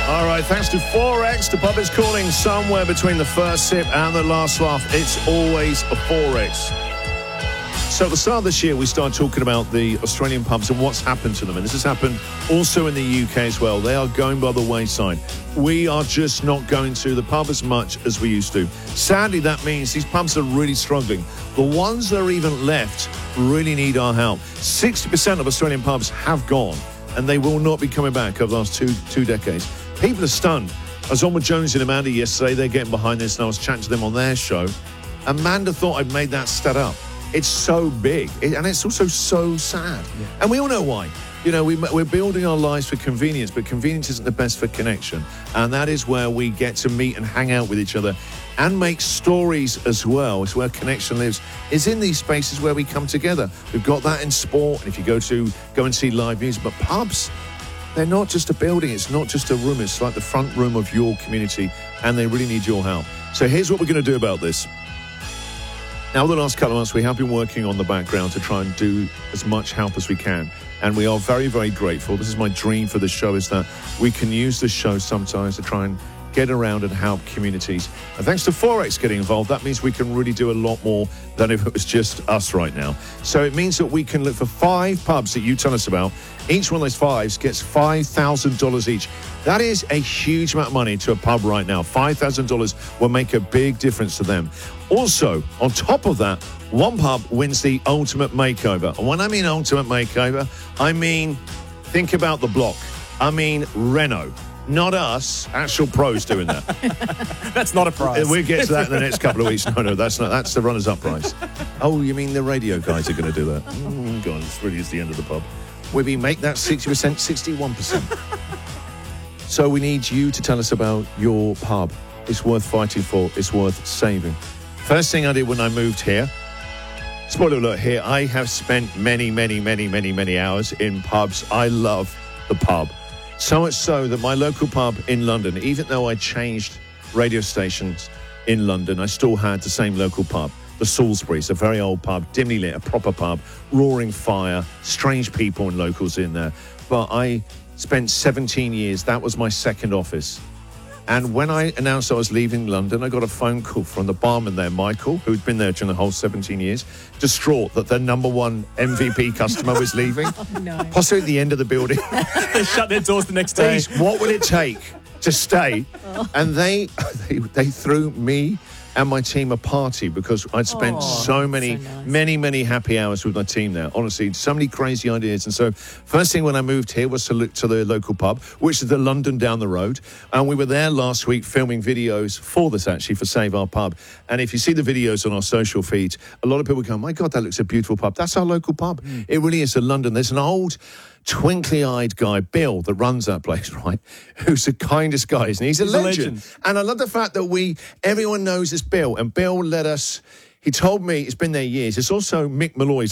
All right, thanks to Forex. The pub is calling somewhere between the first sip and the last laugh. It's always a Forex. So at the start of this year, we started talking about the Australian pubs and what's happened to them. And this has happened also in the UK as well. They are going by the wayside. We are just not going to the pub as much as we used to. Sadly, that means these pubs are really struggling. The ones that are even left really need our help. 60% of Australian pubs have gone, and they will not be coming back over the last two decades. People are stunned. I was on with Jones and Amanda yesterday. They're getting behind this, and I was chatting to them on their show. Amanda thought I'd made that stat up. It's so big, and it's also so sad. Yeah. And we all know why. You know, we're building our lives for convenience, but convenience isn't the best for connection. And that is where we get to meet and hang out with each other and make stories as well. It's where connection lives, is in these spaces where we come together. We've got that in sport, and if you go and see live music. But pubs, they're not just a building. It's not just a room. It's like the front room of your community, and they really need your help. So here's what we're going to do about this. Now, the last couple of months, we have been working on the background to try and do as much help as we can. And we are very, very grateful. This is my dream for the show, is that we can use this show sometimes to try and get around and help communities. And thanks to Forex getting involved, that means we can really do a lot more than if it was just us right now. So it means that we can look for 5 pubs that you tell us about. Each one of those 5s gets $5,000 each. That is a huge amount of money to a pub right now. $5,000 will make a big difference to them. Also, on top of that, one pub wins the ultimate makeover. And when I mean ultimate makeover, I mean, think about the block. I mean, Renault. Not us, actual pros doing that. That's not a prize. We'll get to that in the next couple of weeks. No, that's not. That's the runners-up prize. Oh, you mean the radio guys are going to do that? God, this really is the end of the pub. We make that 60%, 61%. So we need you to tell us about your pub. It's worth fighting for. It's worth saving. First thing I did when I moved here, spoiler alert here, I have spent many hours in pubs. I love the pub. So much so that my local pub in London, even though I changed radio stations in London, I still had the same local pub, the Salisbury. It's a very old pub, dimly lit, a proper pub, roaring fire, strange people and locals in there. But I spent 17 years, that was my second office. And when I announced I was leaving London, I got a phone call from the barman there, Michael, who'd been there during the whole 17 years, distraught that their number one MVP customer was leaving. Oh, no. Possibly at the end of the building. They shut their doors the next day. Please, what will it take to stay? And they threw me and my team a party because I'd spent many happy hours with my team there. Honestly, so many crazy ideas. And so first thing when I moved here was to look to the local pub, which is the London down the road. And we were there last week filming videos for this, actually, for Save Our Pub. And if you see the videos on our social feed, a lot of people go, my God, that looks a beautiful pub. That's our local pub. It really is in London. There's an old twinkly-eyed guy, Bill, that runs that place, right, who's the kindest guy, and he's a legend. And I love the fact that everyone knows this Bill, and Bill he told me, it's been there years, it's also Mick Malloy's